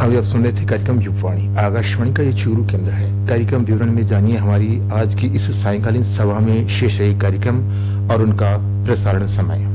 अभी आप सुन रहे थे कार्यक्रम युगवाणी, आकाशवाणी का ये चूरू केंद्र है। कार्यक्रम विवरण में जानिए हमारी आज की इस सायंकालीन सभा में शेष रहे कार्यक्रम और उनका प्रसारण समय।